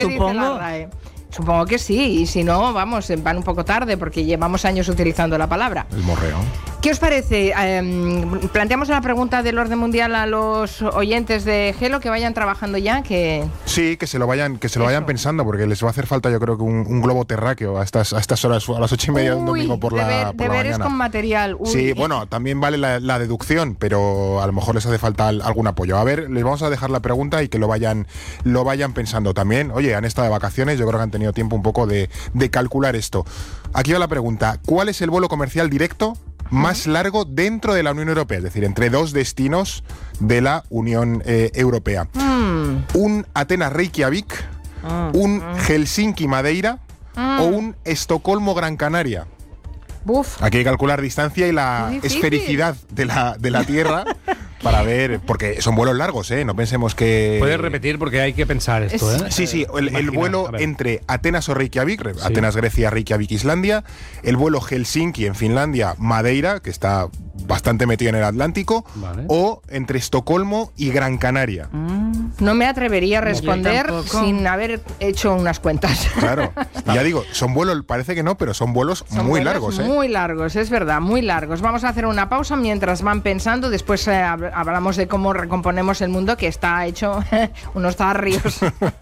Supongo que sí, y si no, vamos, van un poco tarde porque llevamos años utilizando la palabra. El morreo. ¿Qué os parece? Planteamos la pregunta del orden mundial a los oyentes de Gelo, que vayan trabajando ya, que... Sí, que se lo vayan pensando, porque les va a hacer falta, yo creo, que un globo terráqueo a estas horas, a las 8:30 de un domingo por la deberes mañana. Con material. Sí, bueno, también vale la deducción, pero a lo mejor les hace falta algún apoyo. A ver, les vamos a dejar la pregunta y que lo vayan pensando también. Oye, han estado de vacaciones, yo creo que han tenido tiempo un poco de calcular esto. Aquí va la pregunta: ¿cuál es el vuelo comercial directo más largo dentro de la Unión Europea? Es decir, entre dos destinos de la Unión Europea. ¿Un Atenas-Reykjavik, un Helsinki-Madeira o un Estocolmo-Gran Canaria? Uf. Aquí hay que calcular distancia y la esfericidad de la Tierra para ver, porque son vuelos largos, no pensemos que... Puedes repetir porque hay que pensar esto, ¿eh? Sí, el vuelo entre Atenas o Reykjavik, Atenas, Grecia, Reykjavik, Islandia, el vuelo Helsinki en Finlandia, Madeira, que está bastante metido en el Atlántico, vale, o entre Estocolmo y Gran Canaria. No me atrevería a responder sin haber hecho unas cuentas. Claro, ya digo, son vuelos, parece que no, pero son vuelos muy largos. Muy largos, es verdad, muy largos. Vamos a hacer una pausa mientras van pensando, después hablamos de cómo recomponemos el mundo, que está hecho unos zarrios.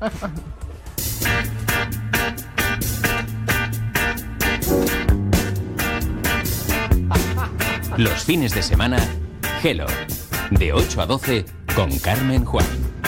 Los fines de semana, Gelo, de 8 a 12 con Carmen Juan.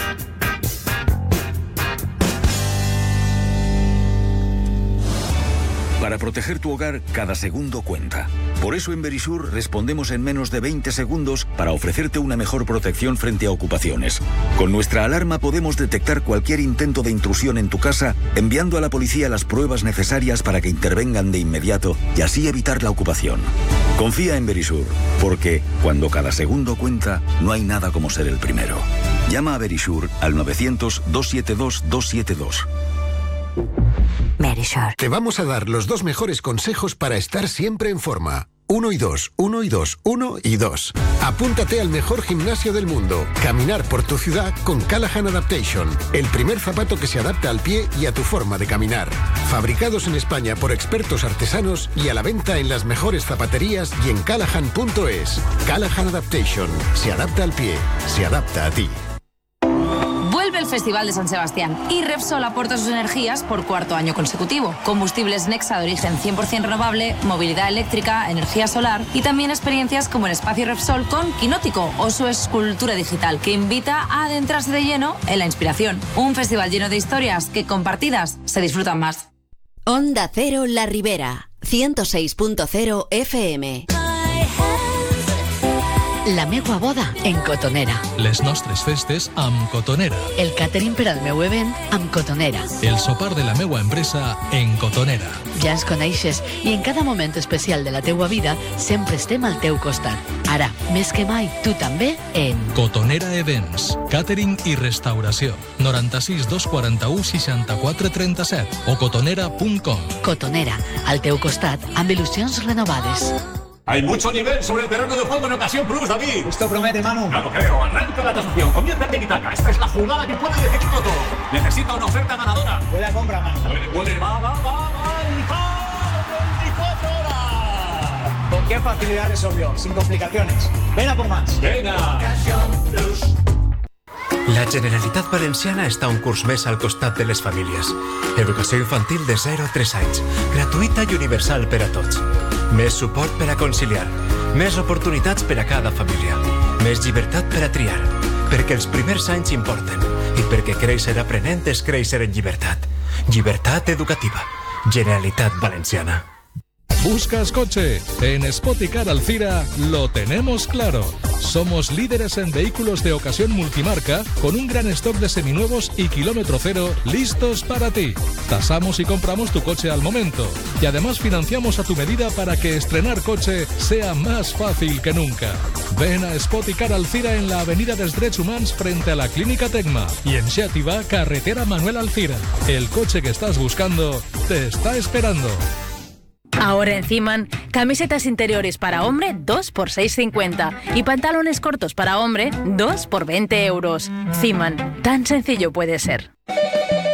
Para proteger tu hogar, cada segundo cuenta. Por eso en Verisur respondemos en menos de 20 segundos para ofrecerte una mejor protección frente a ocupaciones. Con nuestra alarma podemos detectar cualquier intento de intrusión en tu casa, enviando a la policía las pruebas necesarias para que intervengan de inmediato y así evitar la ocupación. Confía en Verisur, porque cuando cada segundo cuenta, no hay nada como ser el primero. Llama a Verisur al 900-272-272. Verisur. Te vamos a dar los dos mejores consejos para estar siempre en forma. 1 y 2, 1 y 2, 1 y 2. Apúntate al mejor gimnasio del mundo. Caminar por tu ciudad con Callahan Adaptation. El primer zapato que se adapta al pie y a tu forma de caminar. Fabricados en España por expertos artesanos y a la venta en las mejores zapaterías y en callahan.es. Callahan Adaptation. Se adapta al pie. Se adapta a ti. Vuelve el Festival de San Sebastián y Repsol aporta sus energías por cuarto año consecutivo. Combustibles Nexa de origen 100% renovable, movilidad eléctrica, energía solar y también experiencias como el espacio Repsol con Quinótico o su escultura digital que invita a adentrarse de lleno en la inspiración. Un festival lleno de historias que compartidas se disfrutan más. Onda Cero La Ribera, 106.0 FM. La meua boda en Cotonera. Les nostres festes amb Cotonera. El catering per al meu event amb Cotonera. El sopar de la meua empresa en Cotonera. Ja ens coneixes i en cada moment especial de la teua vida sempre estem al teu costat. Ara, més que mai, tu també en Cotonera Events, catering i restauració. 96 241 64 37 o cotonera.com. Cotonera, al teu costat amb il·lusions renovades. Hay mucho nivel sobre el terreno de juego en Ocasión Plus, David. Esto promete, Manu. No lo creo. Arranca la tasación. Comienza en Tiki-Taka. Esta es la jugada que puede decidirlo todo. Necesita una oferta ganadora. Buena compra, Manu. Puede. Va. 24 horas. ¿Con qué facilidad resolvió? Sin complicaciones. Ven a por más. Venga. Ocasión Plus. La Generalitat Valenciana està un curs més al costat de les famílies. Educació infantil de 0 a 3 anys, gratuïta i universal per a tots. Més suport per a conciliar, més oportunitats per a cada família, més llibertat per a triar, perquè els primers anys importen i perquè créixer aprenent és créixer en llibertat. Llibertat educativa. Generalitat Valenciana. ¿Buscas coche? En Spoticar Alcira lo tenemos claro. Somos líderes en vehículos de ocasión multimarca con un gran stock de seminuevos y kilómetro cero listos para ti. Tasamos y compramos tu coche al momento y además financiamos a tu medida para que estrenar coche sea más fácil que nunca. Ven a Spoticar Alcira en la avenida dels Drets Humans frente a la Clínica Tecma y en Xàtiva, carretera Manuel Alcira. El coche que estás buscando te está esperando. Ahora en Ziman, camisetas interiores para hombre 2 por 6,50 y pantalones cortos para hombre 2 por 20 euros. Ziman, tan sencillo puede ser.